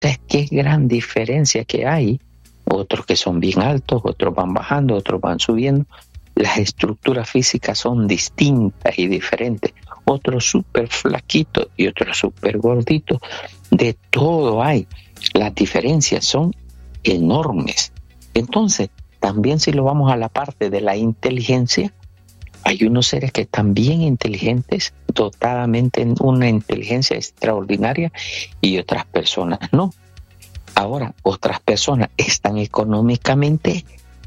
Entonces, qué gran diferencia que hay. Otros que son bien altos, otros van bajando, otros van subiendo. Las estructuras físicas son distintas y diferentes. Otros súper flaquitos y otros súper gorditos. De todo hay. Las diferencias son enormes. Entonces, también si lo vamos a la parte de la inteligencia, hay unos seres que están bien inteligentes, dotadamente en una inteligencia extraordinaria, y otras personas no. Ahora, otras personas están económicamente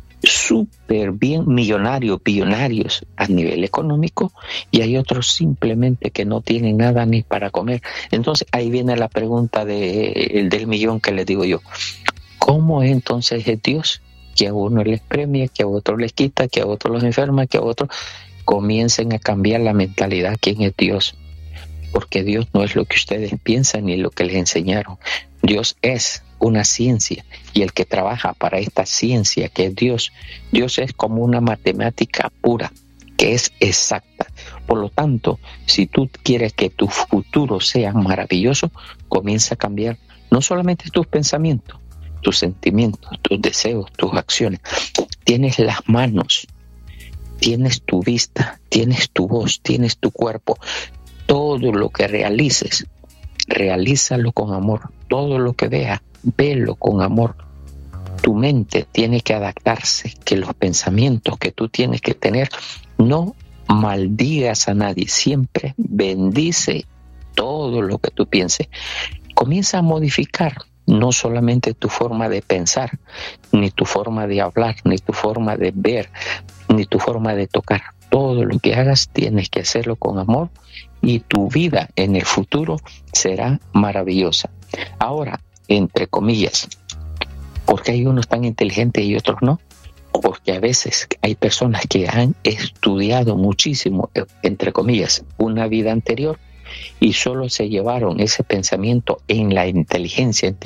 súper bien, millonarios, billonarios a nivel económico, y hay otros simplemente que no tienen nada ni para comer. Entonces, ahí viene la pregunta del millón que les digo yo. ¿Cómo es entonces el Dios que a uno les premia, que a otro les quita, que a otro los enferma, que a otro comiencen a cambiar la mentalidad? ¿Quién es Dios? Porque Dios no es lo que ustedes piensan ni lo que les enseñaron. Dios es una ciencia, y el que trabaja para esta ciencia que es Dios es como una matemática pura, que es exacta. Por lo tanto, si tú quieres que tu futuro sea maravilloso, comienza a cambiar no solamente tus pensamientos, tus sentimientos, tus deseos, tus acciones. Tienes las manos, tienes tu vista, tienes tu voz, tienes tu cuerpo. Todo lo que realices, realízalo con amor. Todo lo que veas, velo con amor. Tu mente tiene que adaptarse, que los pensamientos que tú tienes que tener, no maldigas a nadie, siempre bendice todo lo que tú pienses. Comienza a modificar no solamente tu forma de pensar, ni tu forma de hablar, ni tu forma de ver, ni tu forma de tocar. Todo lo que hagas tienes que hacerlo con amor, y tu vida en el futuro será maravillosa. Ahora, entre comillas, ¿por qué hay unos tan inteligentes y otros no? Porque a veces hay personas que han estudiado muchísimo, entre comillas, una vida anterior, y solo se llevaron ese pensamiento en la inteligencia,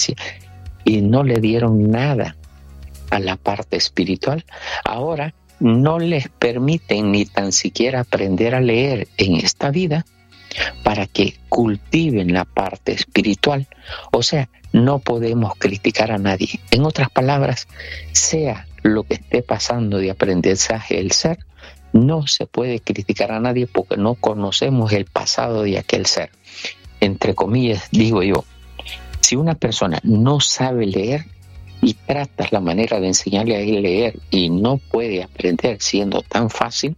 y no le dieron nada a la parte espiritual. Ahora no les permiten ni tan siquiera aprender a leer en esta vida para que cultiven la parte espiritual. O sea, no podemos criticar a nadie. En otras palabras, sea lo que esté pasando de aprendizaje del ser, no se puede criticar a nadie porque no conocemos el pasado de aquel ser. Entre comillas, digo yo, si una persona no sabe leer y tratas la manera de enseñarle a él leer y no puede aprender siendo tan fácil,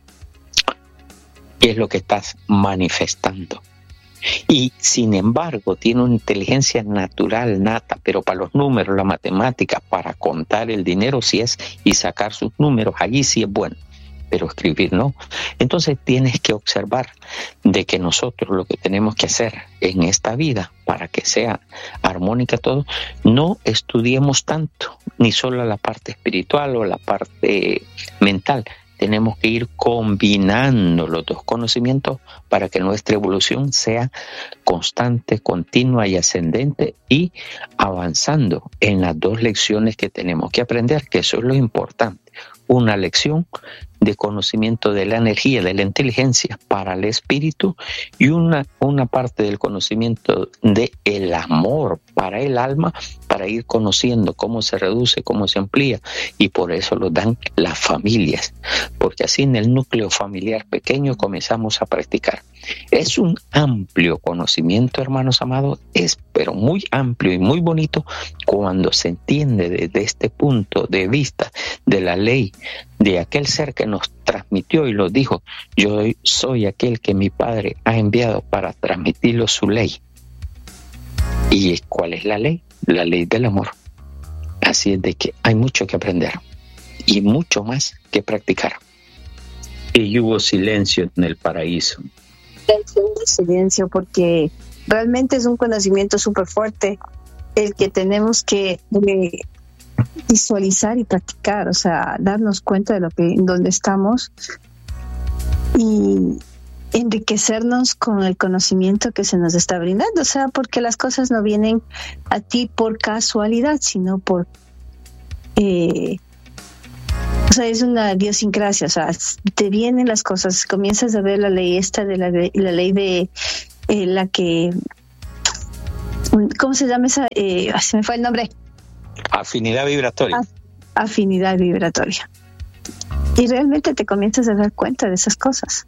¿qué es lo que estás manifestando? Y sin embargo tiene una inteligencia natural nata, pero para los números, la matemática, para contar el dinero sí es, y sacar sus números, allí sí es bueno, pero escribir no. Entonces tienes que observar de que nosotros lo que tenemos que hacer en esta vida para que sea armónica todo, no estudiemos tanto, ni solo la parte espiritual o la parte mental. Tenemos que ir combinando los dos conocimientos para que nuestra evolución sea constante, continua y ascendente, y avanzando en las dos lecciones que tenemos que aprender, que eso es lo importante. Una lección de conocimiento de la energía, de la inteligencia para el espíritu, y una parte del conocimiento de el amor para el alma, para ir conociendo cómo se reduce, cómo se amplía, y por eso lo dan las familias, porque así en el núcleo familiar pequeño comenzamos a practicar. Es un amplio conocimiento, hermanos amados, pero muy amplio y muy bonito cuando se entiende desde este punto de vista de la ley de aquel ser que nos transmitió y lo dijo: yo soy aquel que mi Padre ha enviado para transmitirlo su ley. ¿Y cuál es la ley? La ley del amor. Así es de que hay mucho que aprender y mucho más que practicar. Y hubo silencio en el paraíso. Silencio, porque realmente es un conocimiento súper fuerte el que tenemos que visualizar y practicar, o sea, darnos cuenta de donde estamos y enriquecernos con el conocimiento que se nos está brindando, o sea, porque las cosas no vienen a ti por casualidad, sino por o sea, es una idiosincrasia, o sea, te vienen las cosas, comienzas a ver la ley esta de la ley de la que ¿cómo se llama esa? Se me fue el nombre. Afinidad vibratoria. Afinidad vibratoria. Y realmente te comienzas a dar cuenta de esas cosas.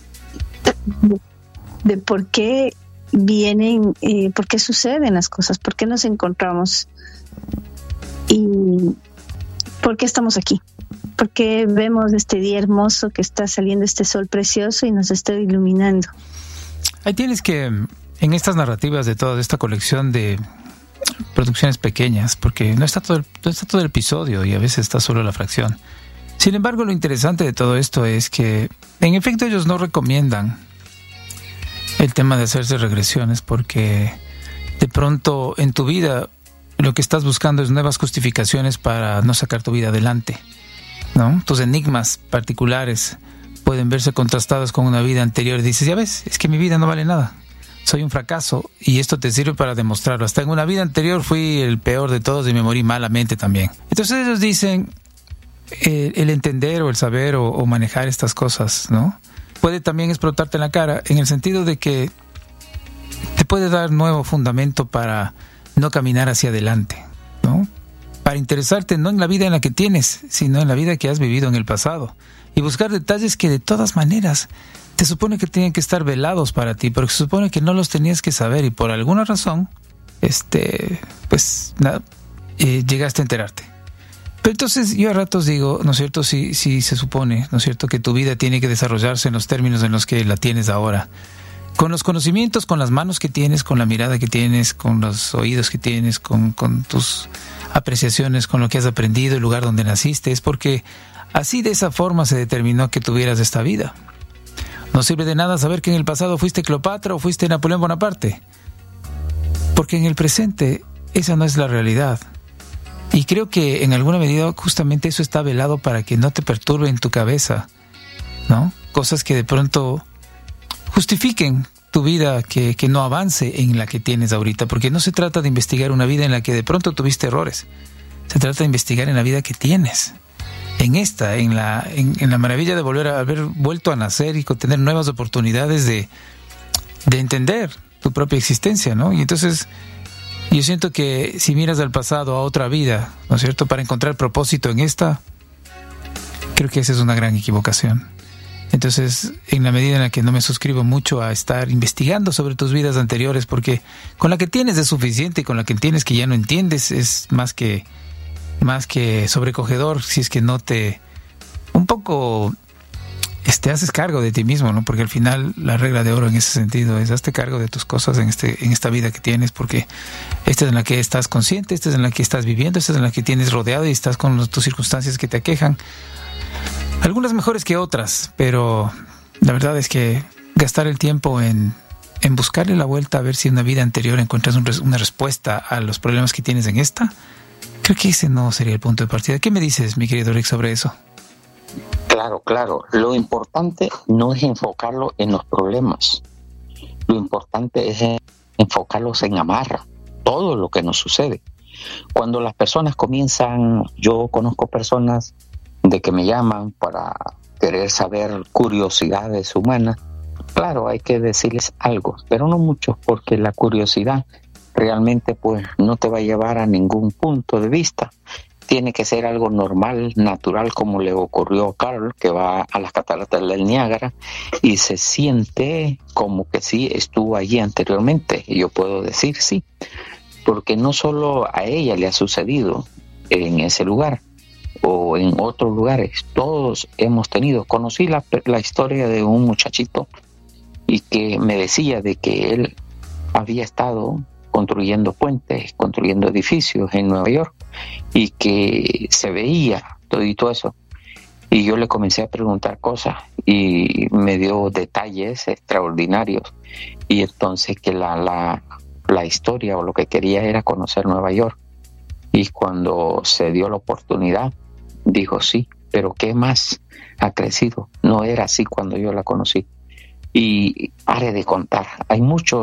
De por qué vienen, por qué suceden las cosas, por qué nos encontramos y por qué estamos aquí. ¿Por qué vemos este día hermoso que está saliendo este sol precioso y nos está iluminando? Ahí tienes que, en estas narrativas de toda esta colección de producciones pequeñas, porque no está todo el episodio y a veces está solo la fracción. Sin embargo, lo interesante de todo esto es que, en efecto, ellos no recomiendan el tema de hacerse regresiones porque de pronto en tu vida lo que estás buscando es nuevas justificaciones para no sacar tu vida adelante, ¿no? Tus enigmas particulares pueden verse contrastados con una vida anterior y dices, ya ves, es que mi vida no vale nada, soy un fracaso y esto te sirve para demostrarlo. Hasta en una vida anterior fui el peor de todos y me morí malamente también. Entonces ellos dicen, el entender o el saber o manejar estas cosas, ¿no? Puede también explotarte en la cara en el sentido de que te puede dar nuevo fundamento para no caminar hacia adelante, ¿no? Para interesarte no en la vida en la que tienes, sino en la vida que has vivido en el pasado y buscar detalles que de todas maneras te supone que tienen que estar velados para ti, porque se supone que no los tenías que saber y por alguna razón, llegaste a enterarte. Pero entonces yo a ratos digo, ¿no es cierto? Si se supone, ¿no es cierto?, que tu vida tiene que desarrollarse en los términos en los que la tienes ahora. Con los conocimientos, con las manos que tienes, con la mirada que tienes, con los oídos que tienes, con tus apreciaciones, con lo que has aprendido, el lugar donde naciste, es porque así de esa forma se determinó que tuvieras esta vida. No sirve de nada saber que en el pasado fuiste Cleopatra o fuiste Napoleón Bonaparte, porque en el presente esa no es la realidad. Y creo que en alguna medida justamente eso está velado para que no te perturbe en tu cabeza, ¿no? Cosas que de pronto justifiquen tu vida, que no avance en la que tienes ahorita, porque no se trata de investigar una vida en la que de pronto tuviste errores, se trata de investigar en la vida que tienes, en la maravilla de volver a haber vuelto a nacer y tener nuevas oportunidades de entender tu propia existencia, ¿no? Y entonces yo siento que si miras al pasado, a otra vida, ¿no es cierto?, para encontrar propósito en esta, creo que esa es una gran equivocación. Entonces, en la medida en la que no me suscribo mucho a estar investigando sobre tus vidas anteriores, porque con la que tienes es suficiente y con la que tienes que ya no entiendes es más que sobrecogedor, si es que no te un poco haces cargo de ti mismo, ¿no? Porque al final la regla de oro en ese sentido es hazte cargo de tus cosas en esta vida que tienes, porque esta es en la que estás consciente, esta es en la que estás viviendo, esta es en la que tienes rodeado y estás con tus circunstancias que te aquejan. Algunas mejores que otras, pero la verdad es que gastar el tiempo en buscarle la vuelta a ver si en una vida anterior encuentras una respuesta a los problemas que tienes en esta, creo que ese no sería el punto de partida. ¿Qué me dices, mi querido Rick, sobre eso? Claro. Lo importante no es enfocarlo en los problemas. Lo importante es enfocarlos en amar todo lo que nos sucede. Cuando las personas comienzan, yo conozco personas de que me llaman para querer saber curiosidades humanas. Claro, hay que decirles algo, pero no mucho, porque la curiosidad realmente pues no te va a llevar a ningún punto de vista. Tiene que ser algo normal, natural, como le ocurrió a Carl, que va a las cataratas del Niágara y se siente como que sí estuvo allí anteriormente. Y yo puedo decir sí, porque no solo a ella le ha sucedido en ese lugar o en otros lugares, todos hemos tenido. Conocí la historia de un muchachito y que me decía de que él había estado construyendo puentes, construyendo edificios en Nueva York y que se veía todo eso. Y yo le comencé a preguntar cosas y me dio detalles extraordinarios. Y entonces que la historia o lo que quería era conocer Nueva York. Y cuando se dio la oportunidad, dijo sí, pero ¿qué más ha crecido? No era así cuando yo la conocí. Y pare de contar, hay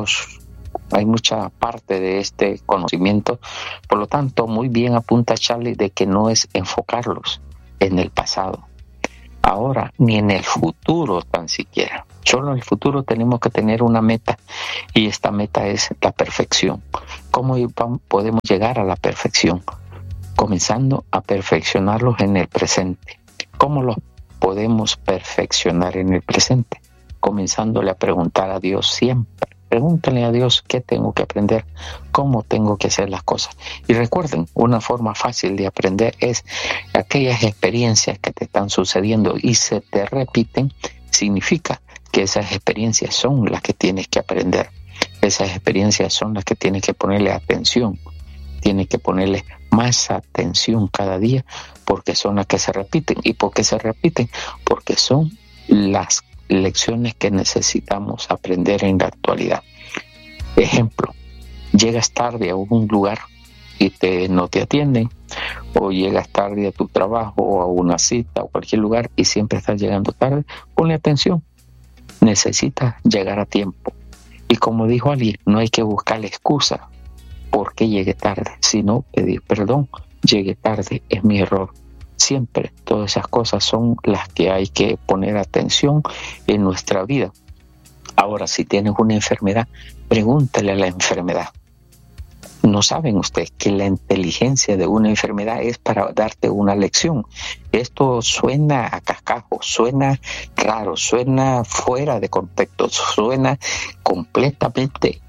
mucha parte de este conocimiento. Por lo tanto, muy bien apunta Charlie de que no es enfocarlos en el pasado. ahora ni en el futuro tan siquiera. Solo en el futuro tenemos que tener una meta, y esta meta es la perfección. ¿Cómo podemos llegar a la perfección? Comenzando a perfeccionarlos en el presente. ¿Cómo los podemos perfeccionar en el presente? Comenzándole a preguntar a Dios siempre. Pregúntale a Dios qué tengo que aprender, cómo tengo que hacer las cosas. Y recuerden, una forma fácil de aprender es aquellas experiencias que te están sucediendo y se te repiten, significa que esas experiencias son las que tienes que aprender. Esas experiencias son las que tienes que ponerle atención. Tienes que ponerle más atención cada día, porque son las que se repiten. ¿Y por qué se repiten? Porque son las lecciones que necesitamos aprender en la actualidad. Ejemplo, llegas tarde a un lugar y no te atienden, o llegas tarde a tu trabajo o a una cita o cualquier lugar y siempre estás llegando tarde. Ponle atención, necesitas llegar a tiempo. Y como dijo alguien, no hay que buscar la excusa por qué llegué tarde, sino pedir perdón. Llegué tarde, es mi error. Siempre todas esas cosas son las que hay que poner atención en nuestra vida. Ahora, si tienes una enfermedad, pregúntale a la enfermedad. ¿No saben ustedes que la inteligencia de una enfermedad es para darte una lección? Esto suena a cascajo, suena raro, suena fuera de contexto, suena completamente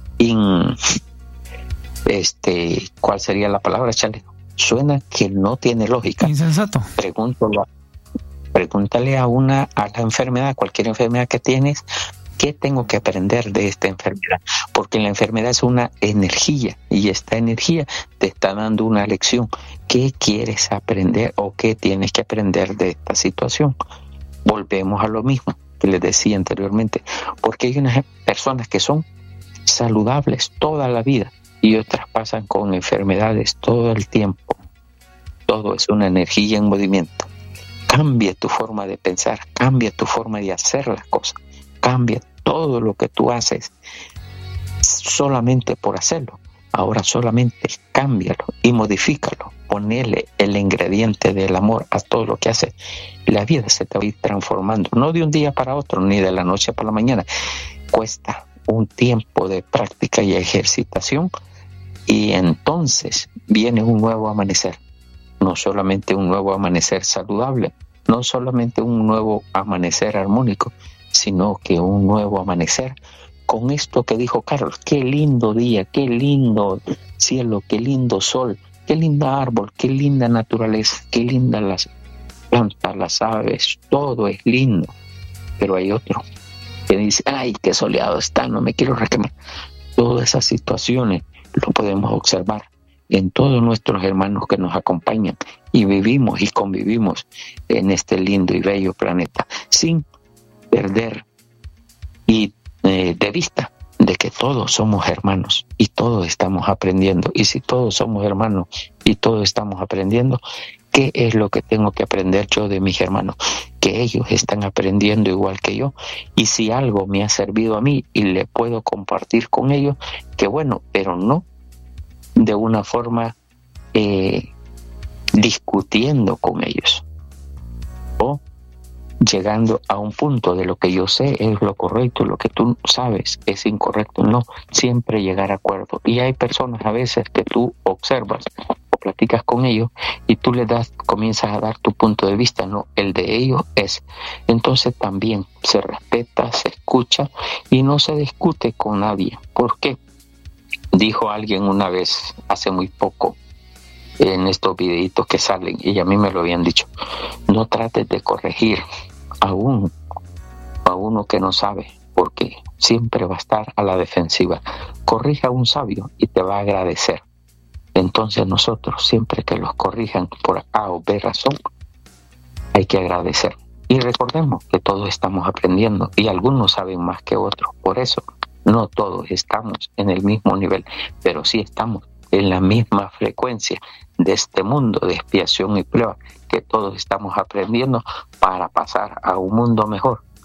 ¿cuál sería la palabra, Charlie? Suena que no tiene lógica. Insensato. Pregúntale a la enfermedad, cualquier enfermedad que tienes, ¿qué tengo que aprender de esta enfermedad? Porque la enfermedad es una energía, y esta energía te está dando una lección. ¿Qué quieres aprender o qué tienes que aprender de esta situación? Volvemos a lo mismo que les decía anteriormente, porque hay unas personas que son saludables toda la vida y otras pasan con enfermedades todo el tiempo. Todo es una energía en movimiento. Cambia tu forma de pensar, cambia tu forma de hacer las cosas, cambia todo lo que tú haces solamente por hacerlo. Ahora solamente cámbialo y modifícalo, ponele el ingrediente del amor a todo lo que haces. La vida se te va a ir transformando, no de un día para otro, ni de la noche para la mañana. Cuesta un tiempo de práctica y ejercitación, y entonces viene un nuevo amanecer. No solamente un nuevo amanecer saludable, no solamente un nuevo amanecer armónico, sino que un nuevo amanecer con esto que dijo Carlos. Qué lindo día, qué lindo cielo, qué lindo sol, qué lindo árbol, qué linda naturaleza, qué lindas las plantas, las aves, todo es lindo. Pero hay otro que dice, ay, qué soleado está, no me quiero requemar. Todas esas situaciones lo podemos observar en todos nuestros hermanos que nos acompañan y vivimos y convivimos en este lindo y bello planeta, sin perder de vista de que todos somos hermanos y todos estamos aprendiendo. Y si todos somos hermanos y todos estamos aprendiendo, ¿qué es lo que tengo que aprender yo de mis hermanos? Que ellos están aprendiendo igual que yo, y si algo me ha servido a mí y le puedo compartir con ellos, qué bueno, pero no de una forma discutiendo con ellos o llegando a un punto de lo que yo sé es lo correcto, lo que tú sabes es incorrecto. No, siempre llegar a acuerdo. Y hay personas a veces que tú observas o platicas con ellos y tú comienzas a dar tu punto de vista, no, el de ellos es. Entonces también se respeta, se escucha y no se discute con nadie. ¿Por qué? Dijo alguien una vez, hace muy poco, en estos videitos que salen, y a mí me lo habían dicho, no trates de corregir a uno que no sabe, porque siempre va a estar a la defensiva. Corrija a un sabio y te va a agradecer. Entonces nosotros, siempre que los corrijan por A o B razón, hay que agradecer. Y recordemos que todos estamos aprendiendo y algunos saben más que otros. Por eso no todos estamos en el mismo nivel, pero sí estamos en la misma frecuencia de este mundo de expiación y prueba, que todos estamos aprendiendo para pasar a un mundo mejor,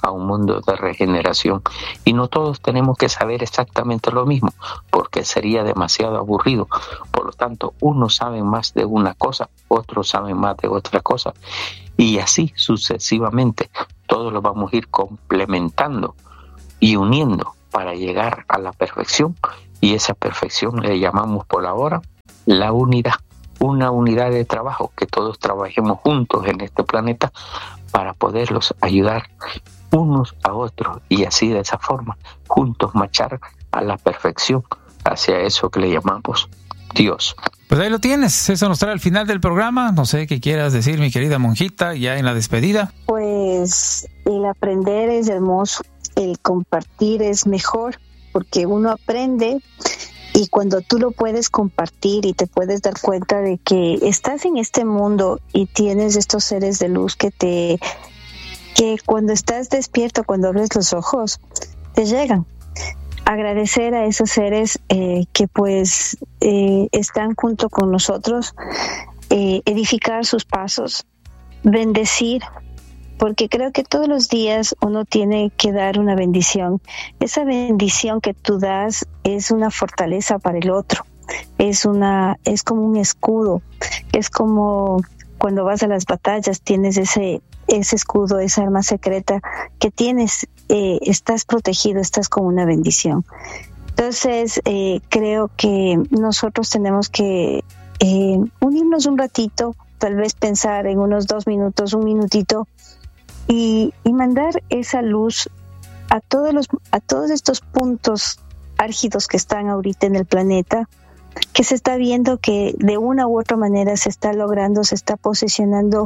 a un mundo de regeneración. Y no todos tenemos que saber exactamente lo mismo, porque sería demasiado aburrido. Por lo tanto, unos saben más de una cosa, otros saben más de otra cosa, y así sucesivamente. Todos lo vamos a ir complementando y uniendo para llegar a la perfección, y esa perfección le llamamos por ahora la unidad. Una unidad de trabajo, que todos trabajemos juntos en este planeta para poderlos ayudar unos a otros, y así de esa forma juntos marchar a la perfección, hacia eso que le llamamos Dios. Pues ahí lo tienes, eso nos trae al final del programa. No sé qué quieras decir, mi querida monjita, ya en la despedida. Pues el aprender es hermoso, el compartir es mejor, porque uno aprende. Y cuando tú lo puedes compartir y te puedes dar cuenta de que estás en este mundo y tienes estos seres de luz que cuando estás despierto, cuando abres los ojos, te llegan. Agradecer a esos seres que pues están junto con nosotros, edificar sus pasos, bendecir, porque creo que todos los días uno tiene que dar una bendición. Esa bendición que tú das es una fortaleza para el otro, es como un escudo, es como cuando vas a las batallas, tienes ese escudo, esa arma secreta que tienes, estás protegido, estás con una bendición. Entonces, creo que nosotros tenemos que unirnos un ratito, tal vez pensar en unos 2 minutos, 1 minutito, y mandar esa luz a todos estos puntos álgidos que están ahorita en el planeta, que se está viendo que de una u otra manera se está logrando, se está posicionando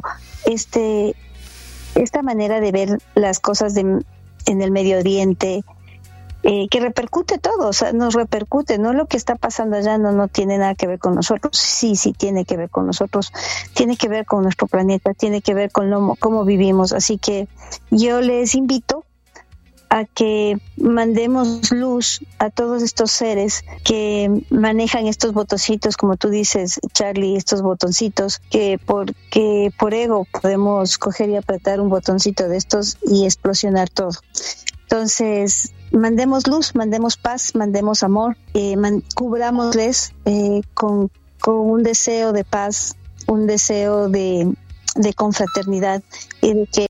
esta manera de ver las cosas en el Medio Oriente, que repercute todo, o sea, nos repercute, no lo que está pasando allá no tiene nada que ver con nosotros, sí tiene que ver con nosotros, tiene que ver con nuestro planeta, tiene que ver con cómo vivimos, así que yo les invito a que mandemos luz a todos estos seres que manejan estos botoncitos, como tú dices, Charlie, estos botoncitos, porque por ego podemos coger y apretar un botoncito de estos y explosionar todo. Entonces, mandemos luz, mandemos paz, mandemos amor, cubrámosles con un deseo de paz, un deseo de confraternidad y de que...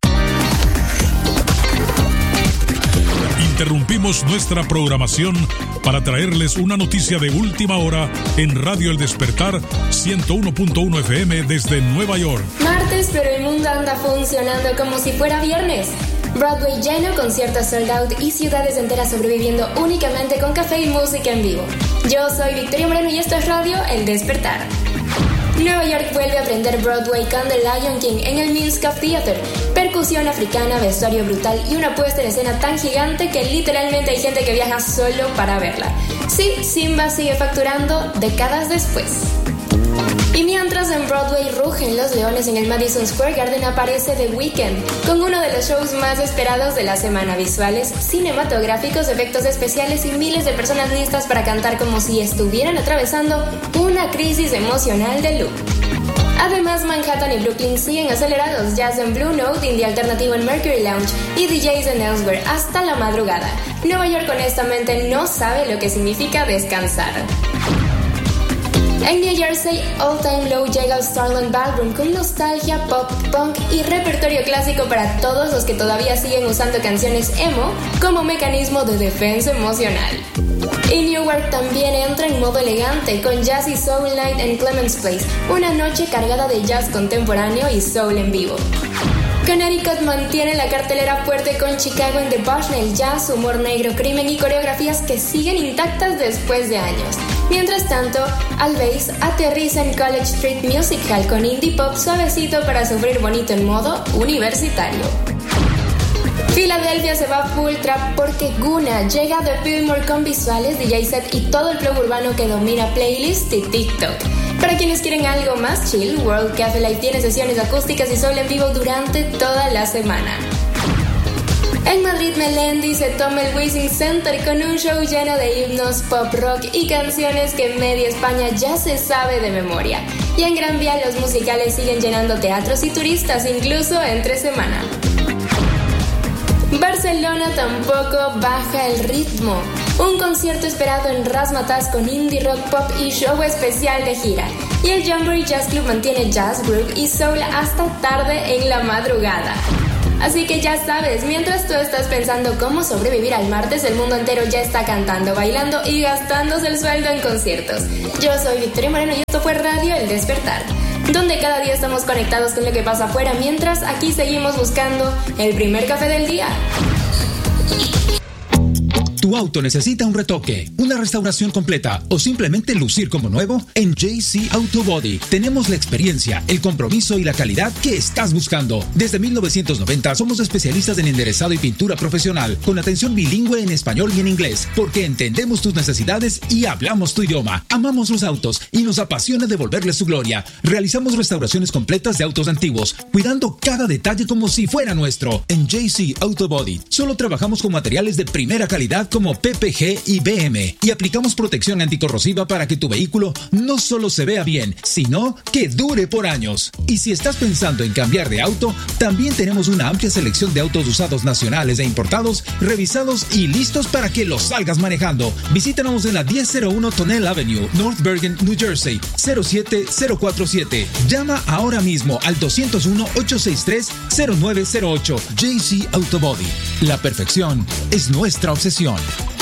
Interrumpimos nuestra programación para traerles una noticia de última hora en Radio El Despertar 101.1 FM desde Nueva York. Martes, pero el mundo anda funcionando como si fuera viernes. Broadway lleno, conciertos sold out y ciudades enteras sobreviviendo únicamente con café y música en vivo. Yo soy Victoria Moreno y esto es Radio El Despertar. Nueva York vuelve a aprender Broadway con The Lion King en el Minskoff Theater. Percusión africana, vestuario brutal y una puesta en escena tan gigante que literalmente hay gente que viaja solo para verla. Sí, Simba sigue facturando décadas después. Y mientras en Broadway rugen los leones, en el Madison Square Garden aparece The Weeknd, con uno de los shows más esperados de la semana: visuales, cinematográficos, efectos especiales y miles de personas listas para cantar como si estuvieran atravesando una crisis emocional de look. Además, Manhattan y Brooklyn siguen acelerados, jazz en Blue Note, indie alternativo en Mercury Lounge y DJs en Elsewhere hasta la madrugada. Nueva York honestamente no sabe lo que significa descansar. En New Jersey, All Time Low llega al Starland Ballroom con nostalgia, pop, punk y repertorio clásico para todos los que todavía siguen usando canciones emo como mecanismo de defensa emocional. Y Newark también entra en modo elegante con Jazz y Soul Night en Clements Place, una noche cargada de jazz contemporáneo y soul en vivo. Connecticut mantiene la cartelera fuerte con Chicago en The Bushnell, jazz, humor negro, crimen y coreografías que siguen intactas después de años. Mientras tanto, Alveis aterriza en College Street Music Hall con indie pop suavecito para sufrir bonito en modo universitario. Filadelfia se va full trap porque Guna llega de Fillmore con visuales, DJ set y todo el flow urbano que domina playlist y TikTok. Para quienes quieren algo más chill, World Cafe Live tiene sesiones acústicas y soul en vivo durante toda la semana. En Madrid, Melendi se toma el Wishing Center con un show lleno de himnos, pop rock y canciones que media España ya se sabe de memoria. Y en Gran Vía los musicales siguen llenando teatros y turistas, incluso entre semana. Barcelona tampoco baja el ritmo. Un concierto esperado en Razzmatazz con indie rock pop y show especial de gira. Y el Jamboree Jazz Club mantiene jazz, groove y soul hasta tarde en la madrugada. Así que ya sabes, mientras tú estás pensando cómo sobrevivir al martes, el mundo entero ya está cantando, bailando y gastándose el sueldo en conciertos. Yo soy Victoria Moreno y esto fue Radio El Despertar, donde cada día estamos conectados con lo que pasa afuera, mientras aquí seguimos buscando el primer café del día. ¿Tu auto necesita un retoque, una restauración completa o simplemente lucir como nuevo? En JC Auto Body tenemos la experiencia, el compromiso y la calidad que estás buscando. Desde 1990 somos especialistas en enderezado y pintura profesional, con atención bilingüe en español y en inglés, porque entendemos tus necesidades y hablamos tu idioma. Amamos los autos y nos apasiona devolverles su gloria. Realizamos restauraciones completas de autos antiguos, cuidando cada detalle como si fuera nuestro. En JC Auto Body solo trabajamos con materiales de primera calidad como PPG y BM, y aplicamos protección anticorrosiva para que tu vehículo no solo se vea bien, sino que dure por años. Y si estás pensando en cambiar de auto, también tenemos una amplia selección de autos usados nacionales e importados, revisados y listos para que los salgas manejando. Visítanos en la 1001 Tonnelle Avenue, North Bergen, New Jersey, 07047. Llama ahora mismo al 201-863-0908. JC Auto Body. La perfección es nuestra obsesión.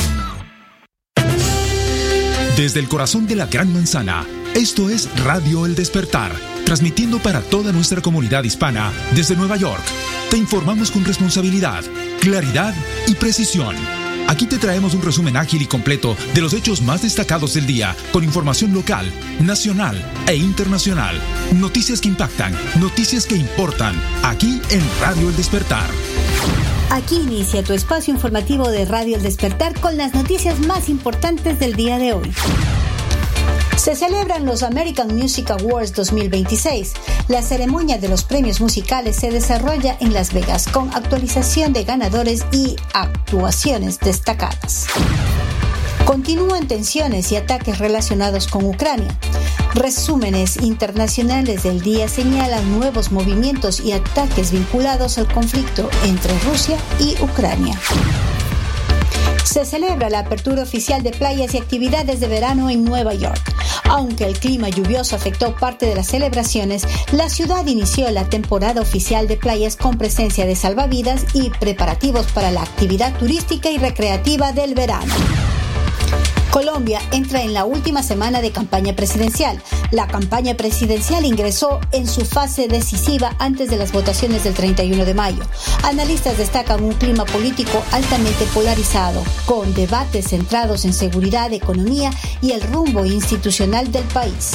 Desde el corazón de la Gran Manzana, esto es Radio El Despertar, transmitiendo para toda nuestra comunidad hispana desde Nueva York. Te informamos con responsabilidad, claridad y precisión. Aquí te traemos un resumen ágil y completo de los hechos más destacados del día, con información local, nacional e internacional. Noticias que impactan, noticias que importan, aquí en Radio El Despertar. Aquí inicia tu espacio informativo de Radio El Despertar con las noticias más importantes del día de hoy. Se celebran los American Music Awards 2026. La ceremonia de los premios musicales se desarrolla en Las Vegas con actualización de ganadores y actuaciones destacadas. Continúan tensiones y ataques relacionados con Ucrania. Resúmenes internacionales del día señalan nuevos movimientos y ataques vinculados al conflicto entre Rusia y Ucrania. Se celebra la apertura oficial de playas y actividades de verano en Nueva York. Aunque el clima lluvioso afectó parte de las celebraciones, la ciudad inició la temporada oficial de playas con presencia de salvavidas y preparativos para la actividad turística y recreativa del verano. Colombia entra en la última semana de campaña presidencial. La campaña presidencial ingresó en su fase decisiva antes de las votaciones del 31 de mayo. Analistas destacan un clima político altamente polarizado, con debates centrados en seguridad, economía y el rumbo institucional del país.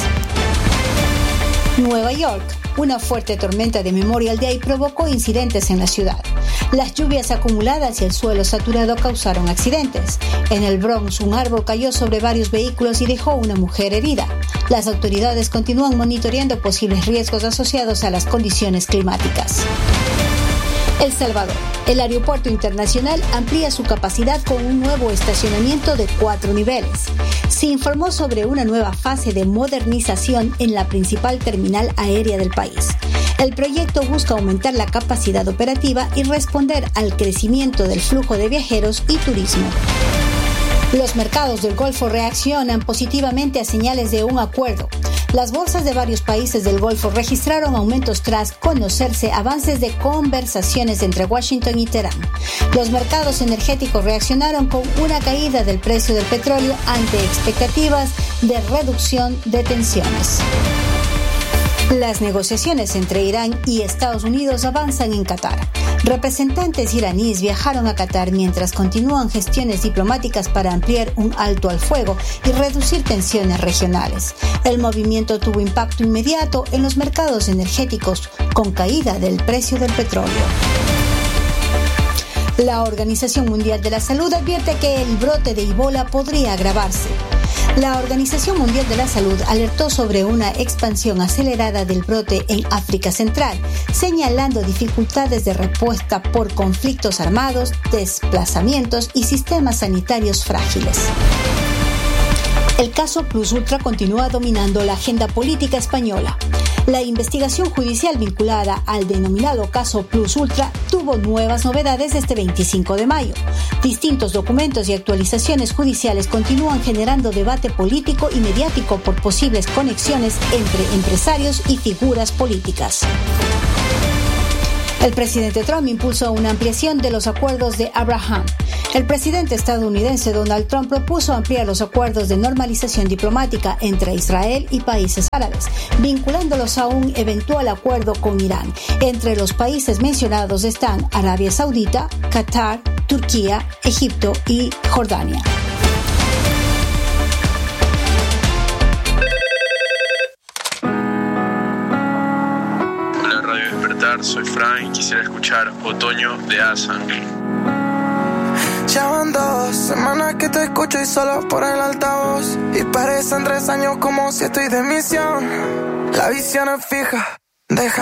Nueva York. Una fuerte tormenta de Memorial Day provocó incidentes en la ciudad. Las lluvias acumuladas y el suelo saturado causaron accidentes. En el Bronx, un árbol cayó sobre varios vehículos y dejó una mujer herida. Las autoridades continúan monitoreando posibles riesgos asociados a las condiciones climáticas. El Salvador. El aeropuerto internacional amplía su capacidad con un nuevo estacionamiento de 4 niveles. Se informó sobre una nueva fase de modernización en la principal terminal aérea del país. El proyecto busca aumentar la capacidad operativa y responder al crecimiento del flujo de viajeros y turismo. Los mercados del Golfo reaccionan positivamente a señales de un acuerdo. Las bolsas de varios países del Golfo registraron aumentos tras conocerse avances de conversaciones entre Washington y Teherán. Los mercados energéticos reaccionaron con una caída del precio del petróleo ante expectativas de reducción de tensiones. Las negociaciones entre Irán y Estados Unidos avanzan en Qatar. Representantes iraníes viajaron a Qatar mientras continúan gestiones diplomáticas para ampliar un alto al fuego y reducir tensiones regionales. El movimiento tuvo impacto inmediato en los mercados energéticos, con caída del precio del petróleo. La Organización Mundial de la Salud advierte que el brote de Ebola podría agravarse. La Organización Mundial de la Salud alertó sobre una expansión acelerada del brote en África Central, señalando dificultades de respuesta por conflictos armados, desplazamientos y sistemas sanitarios frágiles. El caso Plus Ultra continúa dominando la agenda política española. La investigación judicial vinculada al denominado caso Plus Ultra tuvo nuevas novedades este 25 de mayo. Distintos documentos y actualizaciones judiciales continúan generando debate político y mediático por posibles conexiones entre empresarios y figuras políticas. El presidente Trump impulsó una ampliación de los acuerdos de Abraham. El presidente estadounidense Donald Trump propuso ampliar los acuerdos de normalización diplomática entre Israel y países árabes, vinculándolos a un eventual acuerdo con Irán. Entre los países mencionados están Arabia Saudita, Qatar, Turquía, Egipto y Jordania. Soy Frank y quisiera escuchar Otoño de Asan. Ya van 2 semanas que te escucho y solo por el altavoz. Y parecen 3 años como si estoy de misión. La visión es fija, deja